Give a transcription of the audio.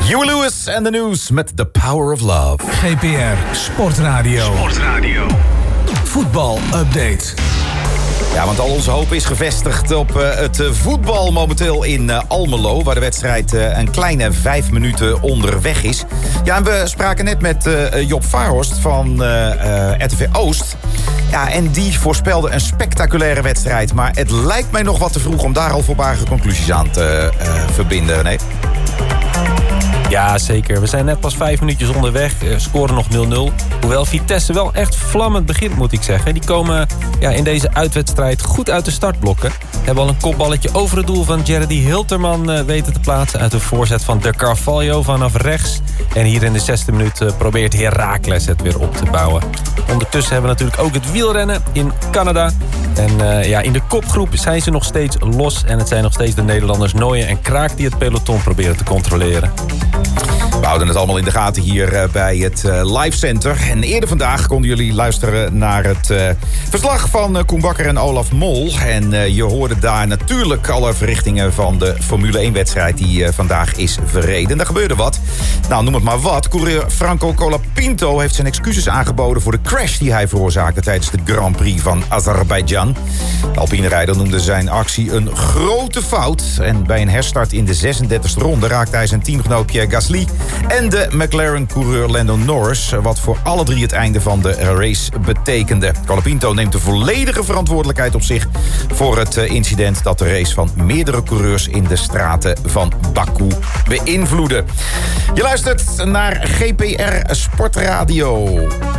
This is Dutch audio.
Huey Lewis en The News met The Power of Love. GPR Sportradio. Voetbal update. Ja, want al onze hoop is gevestigd op het voetbal momenteel in Almelo, waar de wedstrijd een kleine 5 minuten onderweg is. Ja, en we spraken net met Job Vaarhorst van RTV Oost. Ja, en die voorspelde een spectaculaire wedstrijd. Maar het lijkt mij nog wat te vroeg om daar al voorbarige conclusies aan te verbinden, nee? Ja, zeker. We zijn net pas 5 minuutjes onderweg. Scoren nog 0-0. Hoewel Vitesse wel echt vlammend begint, moet ik zeggen. Die komen in deze uitwedstrijd goed uit de startblokken. Hebben al een kopballetje over het doel van Jerry Hilterman weten te plaatsen. Uit een voorzet van De Carvalho vanaf rechts. En hier in de 6e minuut probeert Heracles het weer op te bouwen. Ondertussen hebben we natuurlijk ook het wielrennen in Canada. En in de kopgroep zijn ze nog steeds los. En het zijn nog steeds de Nederlanders Nooyen en Kraak die het peloton proberen te controleren. We houden het allemaal in de gaten hier bij het Live Center. En eerder vandaag konden jullie luisteren naar het verslag van Koen Bakker en Olaf Mol. En je hoorde daar natuurlijk alle verrichtingen van de Formule 1-wedstrijd die vandaag is verreden. Er gebeurde wat. Nou, noem het maar wat. Coureur Franco Colapinto heeft zijn excuses aangeboden voor de crash die hij veroorzaakte tijdens de Grand Prix van Azerbeidzjan. De Alpine-rijder noemde zijn actie een grote fout. En bij een herstart in de 36e ronde raakte hij zijn teamgenoot Pierre Gasly en de McLaren-coureur Lando Norris, wat voor alle drie het einde van de race betekende. Colapinto neemt de volledige verantwoordelijkheid op zich voor het incident dat de race van meerdere coureurs in de straten van Baku beïnvloedde. Je luistert naar GPR Sportradio.